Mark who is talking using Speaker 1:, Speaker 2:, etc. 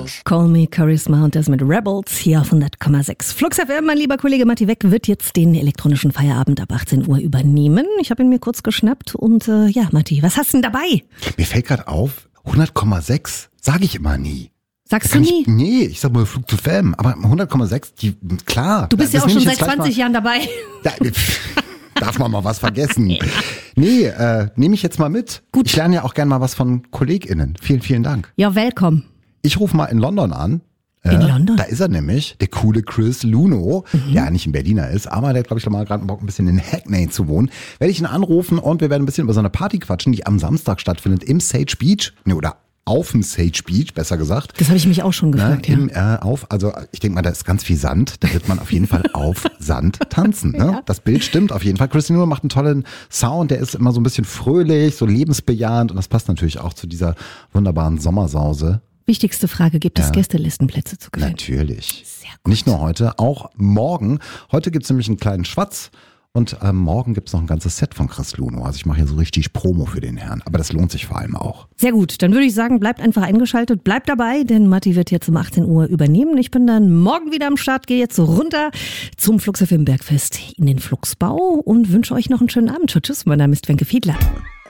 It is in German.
Speaker 1: Call Me Charisma und das mit Rebels hier auf 100,6. Flux FM, mein lieber Kollege Matti Weck wird jetzt den elektronischen Feierabend ab 18 Uhr übernehmen. Ich habe ihn mir kurz geschnappt und ja, Matti, was hast du denn dabei?
Speaker 2: Mir fällt gerade auf, 100,6 sage ich immer nie.
Speaker 1: Sagst du nie?
Speaker 2: Nee, ich sag mal Flux FM, aber 100,6, klar.
Speaker 1: Du bist ja auch schon seit 20 Jahren dabei.
Speaker 2: Darf man mal was vergessen? Ja. Nee, nehme ich jetzt mal mit.
Speaker 1: Gut.
Speaker 2: Ich lerne ja auch gerne mal was von KollegInnen. Vielen, vielen Dank.
Speaker 1: Ja, willkommen.
Speaker 2: Ich rufe mal in London an.
Speaker 1: In London?
Speaker 2: Da ist er nämlich, der coole Chris Luno, der nicht ein Berliner ist, aber der hat, glaube ich, mal gerade Bock, ein bisschen in Hackney zu wohnen. Werde ich ihn anrufen und wir werden ein bisschen über so eine Party quatschen, die am Samstag stattfindet im Sage Beach. Nee, oder auf dem Sage Beach, besser gesagt.
Speaker 1: Das habe ich mich auch schon gefragt,
Speaker 2: Also ich denke mal, da ist ganz viel Sand. Da wird man auf jeden Fall auf Sand tanzen. Ne? Ja. Das Bild stimmt auf jeden Fall. Chris Luno macht einen tollen Sound. Der ist immer so ein bisschen fröhlich, so lebensbejahend. Und das passt natürlich auch zu dieser wunderbaren Sommersause.
Speaker 1: Wichtigste Frage, gibt es Gästelistenplätze zu gewinnen?
Speaker 2: Natürlich.
Speaker 1: Sehr gut.
Speaker 2: Nicht nur heute, auch morgen. Heute gibt es nämlich einen kleinen Schwatz. Und morgen gibt es noch ein ganzes Set von Chris Luno. Also ich mache hier so richtig Promo für den Herrn. Aber das lohnt sich vor allem auch.
Speaker 1: Sehr gut, dann würde ich sagen, bleibt einfach eingeschaltet, bleibt dabei, denn Matti wird jetzt um 18 Uhr übernehmen. Ich bin dann morgen wieder am Start, gehe jetzt so runter zum Flux FM Bergfest in den Fluxbau und wünsche euch noch einen schönen Abend. Tschüss, mein Name ist Wenke Fiedler.